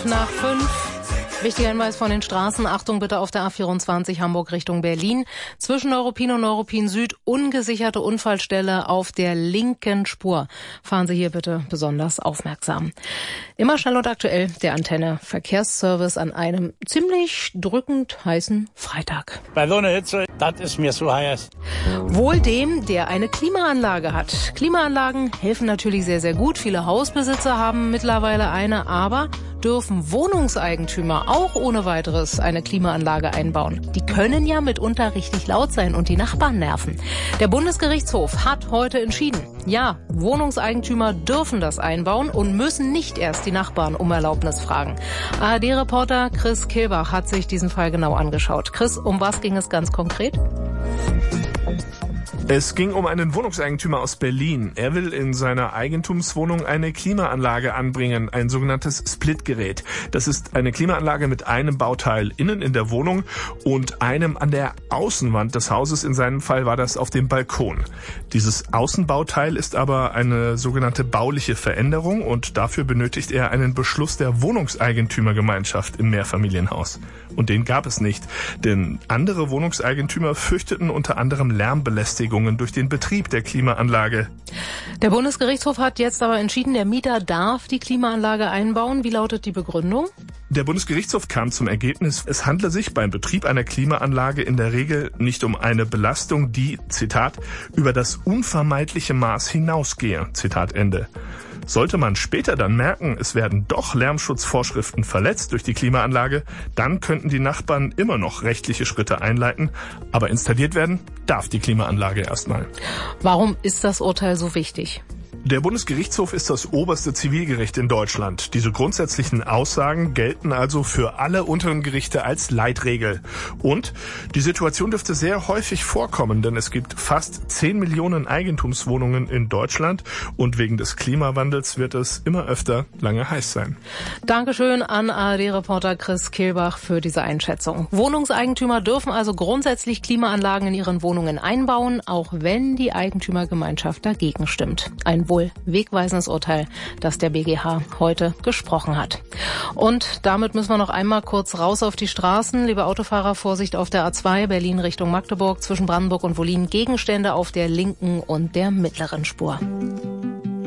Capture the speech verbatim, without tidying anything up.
fünf nach fünf. Wichtiger Hinweis von den Straßen. Achtung bitte auf der A vierundzwanzig Hamburg Richtung Berlin. Zwischen Neuruppin und Neuruppin Süd ungesicherte Unfallstelle auf der linken Spur. Fahren Sie hier bitte besonders aufmerksam. Immer schnell und aktuell der Antenne Verkehrsservice an einem ziemlich drückend heißen Freitag. Bei so einer Hitze, das ist mir zu heiß. Wohl dem, der eine Klimaanlage hat. Klimaanlagen helfen natürlich sehr, sehr gut. Viele Hausbesitzer haben mittlerweile eine, aber dürfen Wohnungseigentümer auch ohne weiteres eine Klimaanlage einbauen. Die können ja mitunter richtig laut sein und die Nachbarn nerven. Der Bundesgerichtshof hat heute entschieden, ja, Wohnungseigentümer dürfen das einbauen und müssen nicht erst die Nachbarn um Erlaubnis fragen. A R D-Reporter Chris Kilbach hat sich diesen Fall genau angeschaut. Chris, um was ging es ganz konkret? Es ging um einen Wohnungseigentümer aus Berlin. Er will in seiner Eigentumswohnung eine Klimaanlage anbringen, ein sogenanntes Splitgerät. Das ist eine Klimaanlage mit einem Bauteil innen in der Wohnung und einem an der Außenwand des Hauses. In seinem Fall war das auf dem Balkon. Dieses Außenbauteil ist aber eine sogenannte bauliche Veränderung und dafür benötigt er einen Beschluss der Wohnungseigentümergemeinschaft im Mehrfamilienhaus. Und den gab es nicht, denn andere Wohnungseigentümer fürchteten unter anderem Lärmbelästigung durch den Betrieb der Klimaanlage. Der Bundesgerichtshof hat jetzt aber entschieden, der Mieter darf die Klimaanlage einbauen. Wie lautet die Begründung? Der Bundesgerichtshof kam zum Ergebnis, es handle sich beim Betrieb einer Klimaanlage in der Regel nicht um eine Belastung, die, Zitat, über das unvermeidliche Maß hinausgehe, Zitat Ende. Sollte man später dann merken, es werden doch Lärmschutzvorschriften verletzt durch die Klimaanlage, dann könnten die Nachbarn immer noch rechtliche Schritte einleiten, aber installiert werden darf die Klimaanlage erstmal. Warum ist das Urteil so wichtig? Der Bundesgerichtshof ist das oberste Zivilgericht in Deutschland. Diese grundsätzlichen Aussagen gelten also für alle unteren Gerichte als Leitregel. Und die Situation dürfte sehr häufig vorkommen, denn es gibt fast zehn Millionen Eigentumswohnungen in Deutschland und wegen des Klimawandels wird es immer öfter lange heiß sein. Dankeschön an A R D-Reporter Chris Kilbach für diese Einschätzung. Wohnungseigentümer dürfen also grundsätzlich Klimaanlagen in ihren Wohnungen einbauen, auch wenn die Eigentümergemeinschaft dagegen stimmt. Ein wohl wegweisendes Urteil, das der B G H heute gesprochen hat. Und damit müssen wir noch einmal kurz raus auf die Straßen. Liebe Autofahrer, Vorsicht auf der A zwei, Berlin Richtung Magdeburg, zwischen Brandenburg und Wollin. Gegenstände auf der linken und der mittleren Spur.